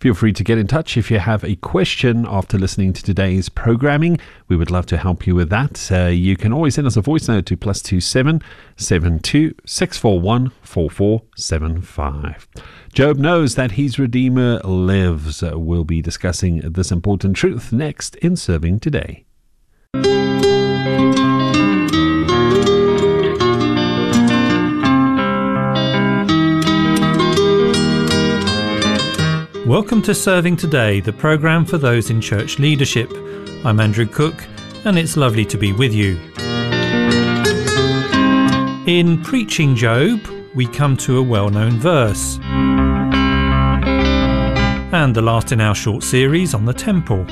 Feel free to get in touch if you have a question after listening to today's programming. We would love to help you with that. You can always send us a voice note to +27 72 641 4475. Job knows that his Redeemer lives. We'll be discussing this important truth next in Serving Today. Welcome to Serving Today, the programme for those in church leadership. I'm Andrew Cook, and it's lovely to be with you. In Preaching Job, we come to a well-known verse, and the last in our short series on the temple.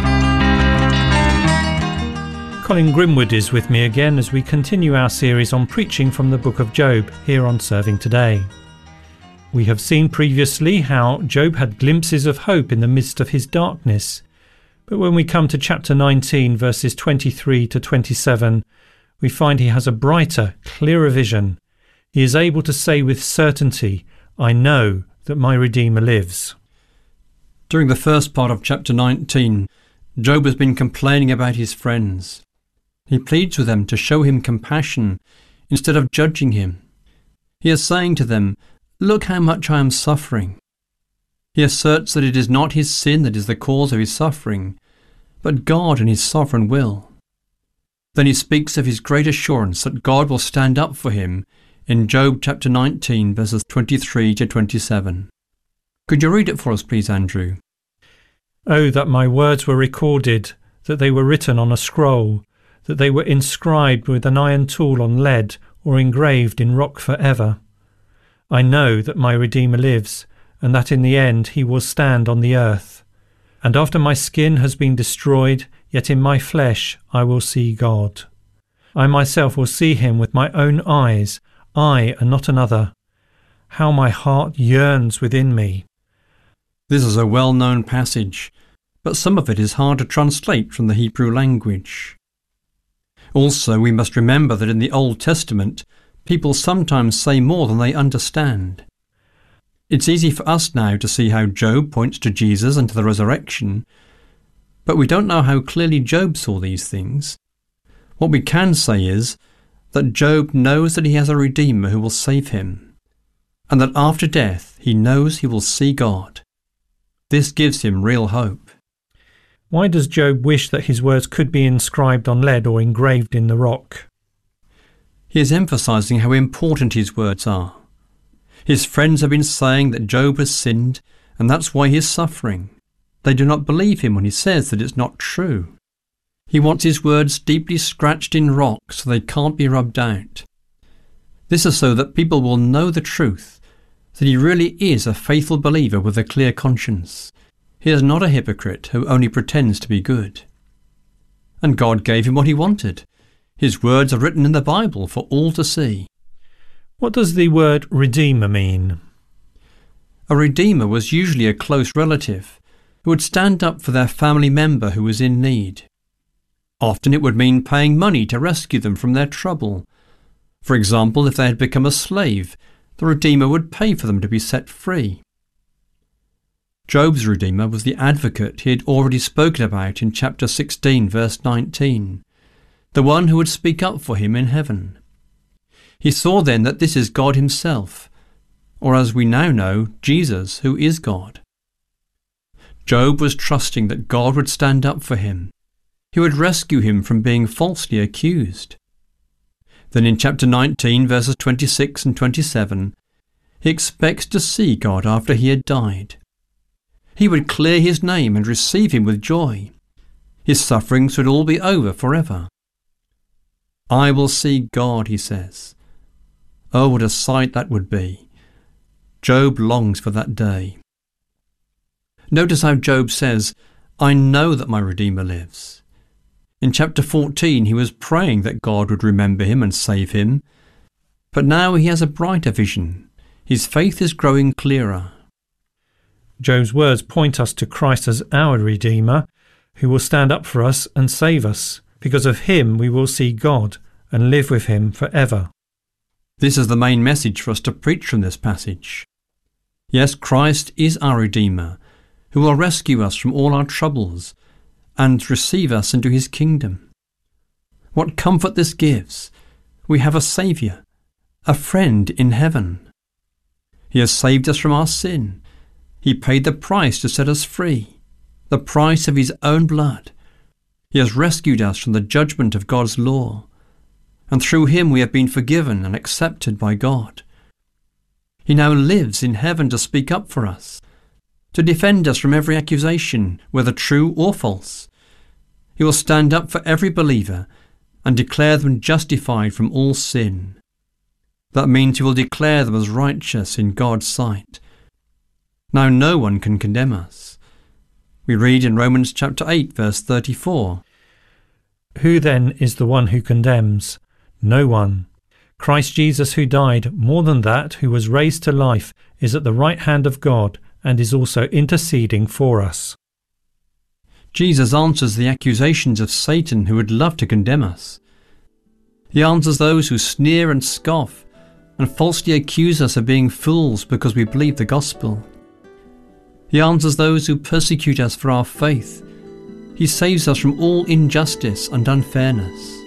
Colin Grimwood is with me again as we continue our series on preaching from the book of Job here on Serving Today. We have seen previously how Job had glimpses of hope in the midst of his darkness, but when we come to chapter 19 verses 23 to 27, we find he has a brighter, clearer vision. He is able to say with certainty, "I know that my Redeemer lives." During the first part of chapter 19, Job has been complaining about his friends. He pleads with them to show him compassion instead of judging him. He is saying to them, "Look how much I am suffering." He asserts that it is not his sin that is the cause of his suffering, but God and his sovereign will. Then he speaks of his great assurance that God will stand up for him in Job chapter 19, verses 23 to 27. Could you read it for us, please, Andrew? "Oh, that my words were recorded, that they were written on a scroll, that they were inscribed with an iron tool on lead, or engraved in rock forever. I know that my Redeemer lives, and that in the end he will stand on the earth. And after my skin has been destroyed, yet in my flesh I will see God. I myself will see him with my own eyes, I and not another. How my heart yearns within me." This is a well-known passage, but some of it is hard to translate from the Hebrew language. Also, we must remember that in the Old Testament, people sometimes say more than they understand. It's easy for us now to see how Job points to Jesus and to the resurrection, but we don't know how clearly Job saw these things. What we can say is that Job knows that he has a Redeemer who will save him, and that after death he knows he will see God. This gives him real hope. Why does Job wish that his words could be inscribed on lead or engraved in the rock? He is emphasizing how important his words are. His friends have been saying that Job has sinned, and that's why he is suffering. They do not believe him when he says that it's not true. He wants his words deeply scratched in rock so they can't be rubbed out. This is so that people will know the truth, that he really is a faithful believer with a clear conscience. He is not a hypocrite who only pretends to be good. And God gave him what he wanted. His words are written in the Bible for all to see. What does the word Redeemer mean? A Redeemer was usually a close relative who would stand up for their family member who was in need. Often it would mean paying money to rescue them from their trouble. For example, if they had become a slave, the Redeemer would pay for them to be set free. Job's Redeemer was the advocate he had already spoken about in chapter 16, verse 19, the one who would speak up for him in heaven. He saw then that this is God himself, or as we now know, Jesus, who is God. Job was trusting that God would stand up for him. He would rescue him from being falsely accused. Then in chapter 19, verses 26 and 27, he expects to see God after he had died. He would clear his name and receive him with joy. His sufferings would all be over forever. "I will see God," he says. Oh, what a sight that would be. Job longs for that day. Notice how Job says, "I know that my Redeemer lives." In chapter 14, he was praying that God would remember him and save him. But now he has a brighter vision. His faith is growing clearer. Job's words point us to Christ as our Redeemer, who will stand up for us and save us. Because of him we will see God and live with him forever. This is the main message for us to preach from this passage. Yes, Christ is our Redeemer, who will rescue us from all our troubles and receive us into his kingdom. What comfort this gives! We have a Saviour, a friend in heaven. He has saved us from our sin. He paid the price to set us free, the price of his own blood. He has rescued us from the judgment of God's law, and through him we have been forgiven and accepted by God. He now lives in heaven to speak up for us, to defend us from every accusation, whether true or false. He will stand up for every believer and declare them justified from all sin. That means he will declare them as righteous in God's sight. Now no one can condemn us. We read in Romans chapter 8, verse 34. Who then is the one who condemns? No one. Christ Jesus, who died, more than that, who was raised to life, is at the right hand of God and is also interceding for us. Jesus answers the accusations of Satan who would love to condemn us. He answers those who sneer and scoff and falsely accuse us of being fools because we believe the gospel. He answers those who persecute us for our faith. He saves us from all injustice and unfairness.